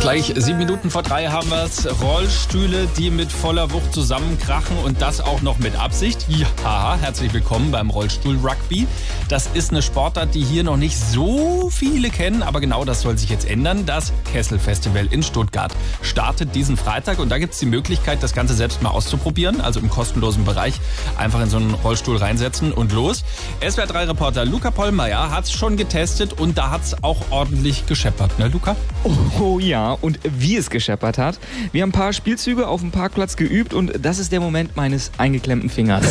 Gleich 7 Minuten vor 3 haben wir es. Rollstühle, die mit voller Wucht zusammenkrachen und das auch noch mit Absicht. Ja, herzlich willkommen beim Rollstuhl-Rugby. Das ist eine Sportart, die hier noch nicht so viele kennen, aber genau das soll sich jetzt ändern. Das Kessel-Festival in Stuttgart startet diesen Freitag und da gibt es die Möglichkeit, das Ganze selbst mal auszuprobieren, also im kostenlosen Bereich. Einfach in so einen Rollstuhl reinsetzen und los. SWR3-Reporter Luca Pollmeier hat es schon getestet und da hat es auch ordentlich gescheppert, ne Luca? Oh ja, und wie es gescheppert hat. Wir haben ein paar Spielzüge auf dem Parkplatz geübt und das ist der Moment meines eingeklemmten Fingers.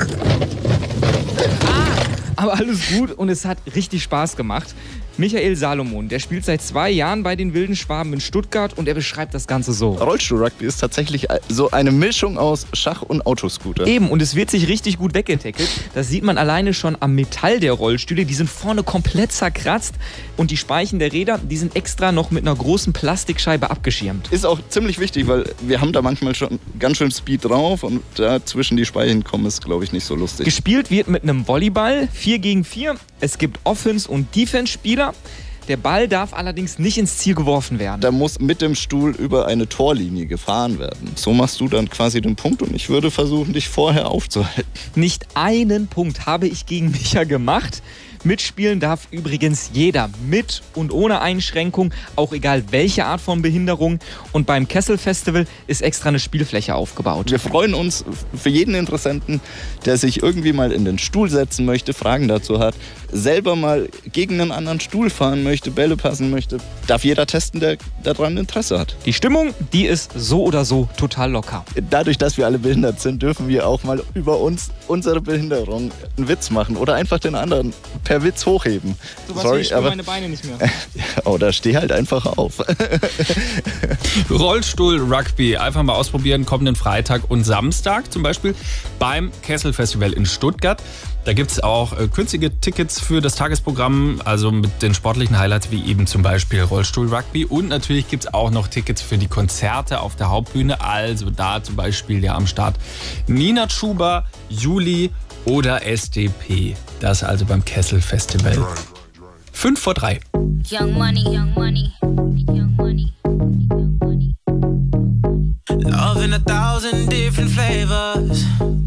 Aber alles gut und es hat richtig Spaß gemacht. Michael Salomon, der spielt seit 2 Jahren bei den Wilden Schwaben in Stuttgart und er beschreibt das Ganze so. Rollstuhl-Rugby ist tatsächlich so eine Mischung aus Schach und Autoscooter. Eben, und es wird sich richtig gut weggetackelt. Das sieht man alleine schon am Metall der Rollstühle. Die sind vorne komplett zerkratzt und die Speichen der Räder, die sind extra noch mit einer großen Plastikscheibe abgeschirmt. Ist auch ziemlich wichtig, weil wir haben da manchmal schon ganz schön Speed drauf und da zwischen die Speichen kommen ist, glaube ich, nicht so lustig. Gespielt wird mit einem Volleyball, 4 gegen 4. Es gibt Offense- und Defense-Spieler. Der Ball darf allerdings nicht ins Ziel geworfen werden. Da muss mit dem Stuhl über eine Torlinie gefahren werden. So machst du dann quasi den Punkt und ich würde versuchen, dich vorher aufzuhalten. Nicht einen Punkt habe ich gegen Micha gemacht. Mitspielen darf übrigens jeder, mit und ohne Einschränkung, auch egal welche Art von Behinderung. Und beim Kessel Festival ist extra eine Spielfläche aufgebaut. Wir freuen uns für jeden Interessenten, der sich irgendwie mal in den Stuhl setzen möchte, Fragen dazu hat, selber mal gegen einen anderen Stuhl fahren möchte, Bälle passen möchte. Darf jeder testen, der daran Interesse hat. Die Stimmung, die ist so oder so total locker. Dadurch, dass wir alle behindert sind, dürfen wir auch mal über unsere Behinderung einen Witz machen oder einfach den anderen per Witz hochheben. Sorry, ich spüre meine Beine nicht mehr. Oder steh halt einfach auf. Rollstuhl-Rugby, einfach mal ausprobieren, kommenden Freitag und Samstag zum Beispiel beim Kessel Festival in Stuttgart. Da gibt es auch günstige Tickets für das Tagesprogramm, also mit den sportlichen Highlights wie eben zum Beispiel Rollstuhl-Rugby. Und natürlich gibt es auch noch Tickets für die Konzerte auf der Hauptbühne. Also da zum Beispiel ja am Start Nina Chuba, Juli oder SDP. Das also beim Kessel Festival. 5 vor 3. Young money, young money, young money, young money. Love in 1,000 different flavors.